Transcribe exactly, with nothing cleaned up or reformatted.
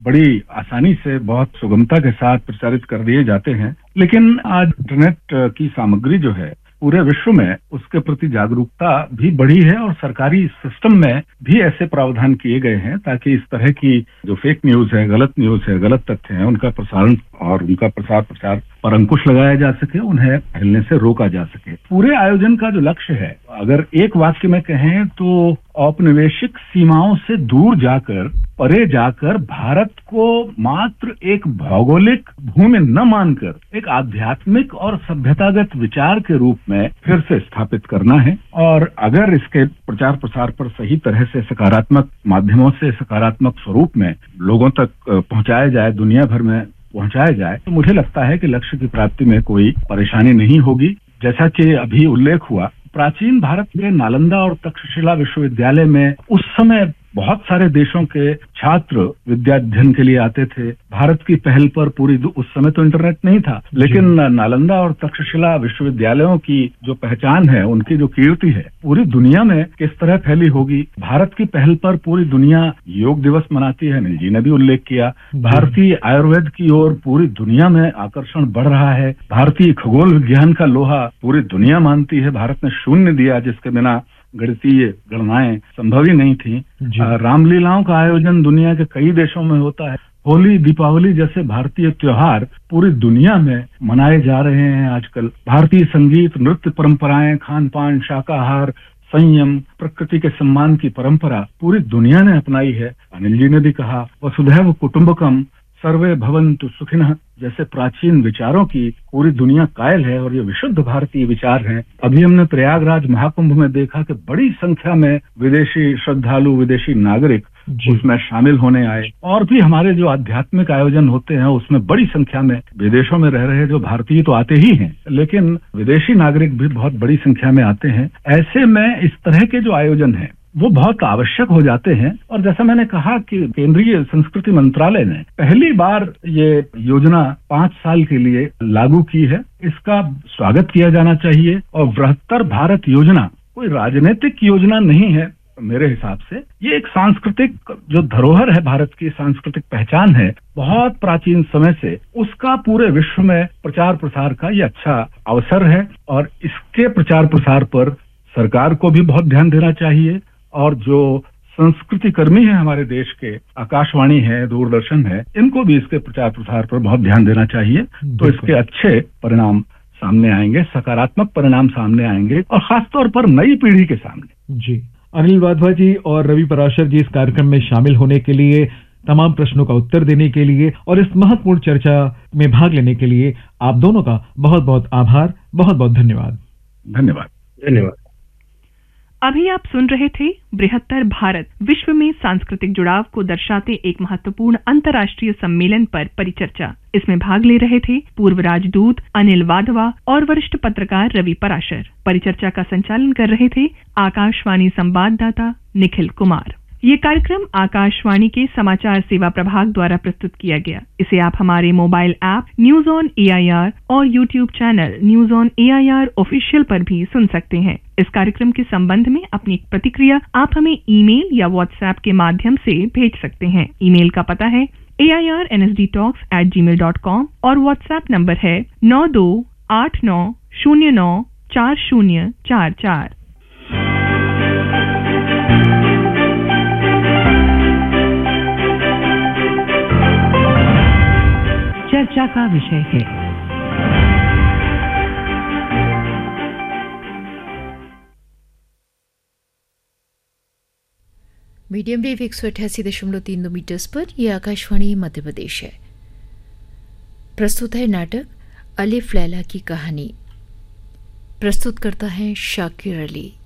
बड़ी आसानी से बहुत सुगमता के साथ प्रचारित कर दिए जाते हैं। लेकिन आज इंटरनेट की सामग्री जो है पूरे विश्व में उसके प्रति जागरूकता भी बढ़ी है और सरकारी सिस्टम में भी ऐसे प्रावधान किए गए हैं ताकि इस तरह की जो फेक न्यूज है, गलत न्यूज है, गलत तथ्य है, उनका प्रसारण और उनका प्रसार प्रचार पर अंकुश लगाया जा सके, उन्हें फैलने से रोका जा सके। पूरे आयोजन का जो लक्ष्य है, अगर एक वाक्य में कहें तो औपनिवेशिक सीमाओं से दूर जाकर, परे जाकर भारत को मात्र एक भौगोलिक भूमि न मानकर एक आध्यात्मिक और सभ्यतागत विचार के रूप में फिर से स्थापित करना है। और अगर इसके प्रचार प्रसार पर सही तरह से सकारात्मक माध्यमों से, सकारात्मक स्वरूप में लोगों तक पहुंचाया जाए, दुनिया भर में पहुंचाया जाए, तो मुझे लगता है कि लक्ष्य की प्राप्ति में कोई परेशानी नहीं होगी। जैसा कि अभी उल्लेख हुआ, प्राचीन भारत के नालंदा और तक्षशिला विश्वविद्यालय में उस समय बहुत सारे देशों के छात्र विद्याध्ययन के लिए आते थे। भारत की पहल पर पूरी, उस समय तो इंटरनेट नहीं था, लेकिन नालंदा और तक्षशिला विश्वविद्यालयों की जो पहचान है, उनकी जो कीर्ति है, पूरी दुनिया में किस तरह फैली होगी। भारत की पहल पर पूरी दुनिया योग दिवस मनाती है, अनिल जी ने भी उल्लेख किया। भारतीय आयुर्वेद की ओर पूरी दुनिया में आकर्षण बढ़ रहा है। भारतीय खगोल विज्ञान का लोहा पूरी दुनिया मानती है। भारत ने शून्य दिया जिसके बिना गणितीय गणनाएं संभव ही नहीं थी। रामलीलाओं का आयोजन दुनिया के कई देशों में होता है। होली, दीपावली जैसे भारतीय त्योहार पूरी दुनिया में मनाए जा रहे हैं आजकल। भारतीय संगीत, नृत्य परंपराएं, खान पान, शाकाहार, संयम, प्रकृति के सम्मान की परंपरा पूरी दुनिया ने अपनाई है। अनिल जी ने भी कहा, वसुधैव कुटुंबकम सर्वे भवन्तु सुखिनः जैसे प्राचीन विचारों की पूरी दुनिया कायल है और ये विशुद्ध भारतीय विचार हैं। अभी हमने प्रयागराज महाकुंभ में देखा कि बड़ी संख्या में विदेशी श्रद्धालु, विदेशी नागरिक उसमें शामिल होने आए। और भी हमारे जो आध्यात्मिक आयोजन होते हैं उसमें बड़ी संख्या में विदेशों में रह रहे जो भारतीय तो आते ही हैं, लेकिन विदेशी नागरिक भी बहुत बड़ी संख्या में आते हैं। ऐसे में इस तरह के जो आयोजन है वो बहुत आवश्यक हो जाते हैं। और जैसा मैंने कहा कि केंद्रीय संस्कृति मंत्रालय ने पहली बार ये योजना पांच साल के लिए लागू की है। इसका स्वागत किया जाना चाहिए। और बृहत्तर भारत योजना कोई राजनीतिक योजना नहीं है मेरे हिसाब से। ये एक सांस्कृतिक जो धरोहर है, भारत की सांस्कृतिक पहचान है, बहुत प्राचीन समय से, उसका पूरे विश्व में प्रचार प्रसार का ये अच्छा अवसर है। और इसके प्रचार प्रसार पर सरकार को भी बहुत ध्यान देना चाहिए। और जो संस्कृति कर्मी है हमारे देश के, आकाशवाणी है, दूरदर्शन है, इनको भी इसके प्रचार प्रसार पर बहुत ध्यान देना चाहिए। तो इसके अच्छे परिणाम सामने आएंगे, सकारात्मक परिणाम सामने आएंगे, और खासतौर पर नई पीढ़ी के सामने। जी, अनिल वाधवा जी और रवि पराशर जी, इस कार्यक्रम में शामिल होने के लिए, तमाम प्रश्नों का उत्तर देने के लिए और इस महत्वपूर्ण चर्चा में भाग लेने के लिए आप दोनों का बहुत बहुत आभार, बहुत बहुत धन्यवाद। धन्यवाद धन्यवाद। अभी आप सुन रहे थे बृहत्तर भारत, विश्व में सांस्कृतिक जुड़ाव को दर्शाते एक महत्वपूर्ण अंतर्राष्ट्रीय सम्मेलन पर परिचर्चा। इसमें भाग ले रहे थे पूर्व राजदूत अनिल वाधवा और वरिष्ठ पत्रकार रवि पराशर। परिचर्चा का संचालन कर रहे थे आकाशवाणी संवाददाता निखिल कुमार। ये कार्यक्रम आकाशवाणी के समाचार सेवा प्रभाग द्वारा प्रस्तुत किया गया। इसे आप हमारे mobile app news on A I R और YouTube channel news on A I R official पर भी सुन सकते हैं। इस कार्यक्रम के संबंध में अपनी प्रतिक्रिया आप हमें ईमेल या व्हाट्सएप के माध्यम से भेज सकते हैं। ईमेल का पता है ए I R N S D talks eight ji mail dot com और व्हाट्सएप नंबर है नौ दो आठ नौ शून्य नौ चार शून्य चार चार। चर्चा का विषय है मीडियम वेव एक सौ अठासी दशमलव तीन दो मीटर्स पर यह आकाशवाणी मध्य प्रदेश है। प्रस्तुत है नाटक अलिफ लैला की कहानी। प्रस्तुत करता है शाकिर अली।